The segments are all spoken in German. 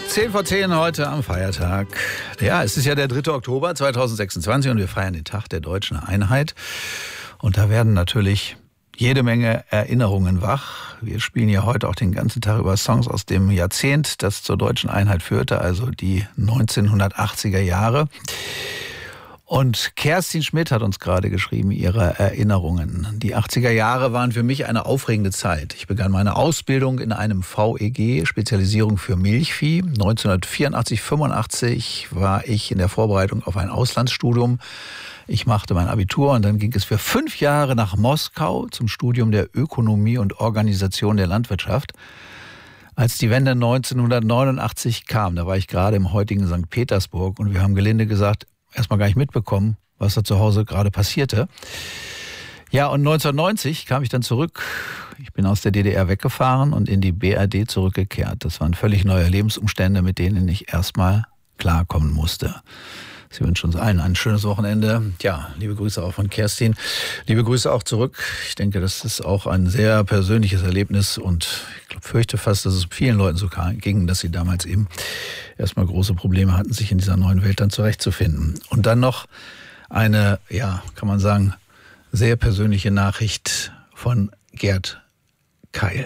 10 vor 10 heute am Feiertag. Ja, es ist ja der 3. Oktober 2026 und wir feiern den Tag der deutschen Einheit. Und da werden natürlich jede Menge Erinnerungen wach. Wir spielen ja heute auch den ganzen Tag über Songs aus dem Jahrzehnt, das zur deutschen Einheit führte, also die 1980er Jahre. Und Kerstin Schmidt hat uns gerade geschrieben, ihre Erinnerungen. Die 80er Jahre waren für mich eine aufregende Zeit. Ich begann meine Ausbildung in einem VEG, Spezialisierung für Milchvieh. 1984, 85 war ich in der Vorbereitung auf ein Auslandsstudium. Ich machte mein Abitur und dann ging es für 5 Jahre nach Moskau zum Studium der Ökonomie und Organisation der Landwirtschaft. Als die Wende 1989 kam, da war ich gerade im heutigen St. Petersburg und wir haben gelinde gesagt, erstmal gar nicht mitbekommen, was da zu Hause gerade passierte. Ja, und 1990 kam ich dann zurück. Ich bin aus der DDR weggefahren und in die BRD zurückgekehrt. Das waren völlig neue Lebensumstände, mit denen ich erstmal klarkommen musste. Sie wünschen uns allen ein schönes Wochenende. Ja, liebe Grüße auch von Kerstin. Liebe Grüße auch zurück. Ich denke, das ist auch ein sehr persönliches Erlebnis und ich fürchte fast, dass es vielen Leuten so ging, dass sie damals eben erstmal große Probleme hatten, sich in dieser neuen Welt dann zurechtzufinden. Und dann noch eine, ja, kann man sagen, sehr persönliche Nachricht von Gerd Keil.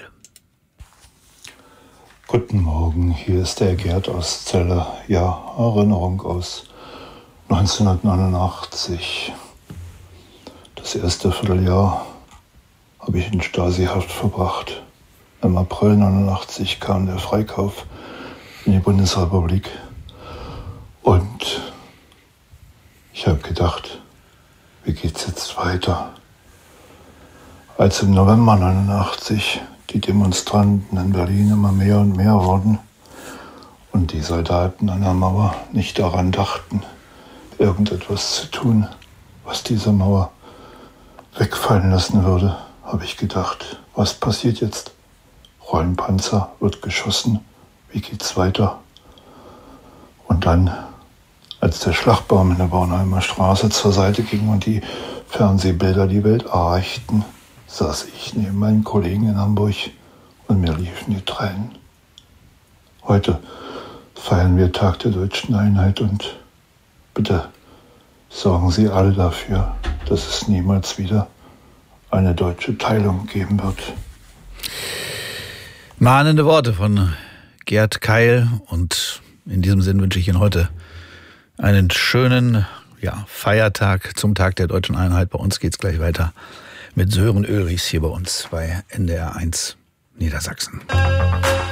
Guten Morgen, hier ist der Gerd aus Celle. Ja, Erinnerung aus 1989. Das erste Vierteljahr habe ich in Stasi-Haft verbracht. Im April 1989 kam der Freikauf in die Bundesrepublik und ich habe gedacht, wie geht's jetzt weiter? Als im November 1989 die Demonstranten in Berlin immer mehr und mehr wurden und die Soldaten an der Mauer nicht daran dachten, irgendetwas zu tun, was diese Mauer wegfallen lassen würde, habe ich gedacht, was passiert jetzt? Rollenpanzer, wird geschossen, wie geht's weiter? Und dann, als der Schlagbaum in der Bornheimer Straße zur Seite ging und die Fernsehbilder die Welt erreichten, saß ich neben meinen Kollegen in Hamburg und mir liefen die Tränen. Heute feiern wir Tag der deutschen Einheit und bitte sorgen Sie alle dafür, dass es niemals wieder eine deutsche Teilung geben wird. Mahnende Worte von Gerd Keil und in diesem Sinn wünsche ich Ihnen heute einen schönen Feiertag zum Tag der deutschen Einheit. Bei uns geht es gleich weiter mit Sören Ulrichs hier bei uns bei NDR 1 Niedersachsen.